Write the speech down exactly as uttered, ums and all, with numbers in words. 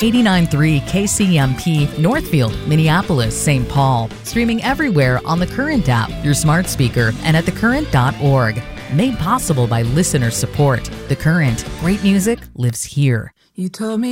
eighty-nine point three K C M P, Northfield, Minneapolis, Saint Paul. Streaming everywhere on the Current app, your smart speaker, and at the current dot org. Made possible by listener support. The Current. Great music lives here. You told me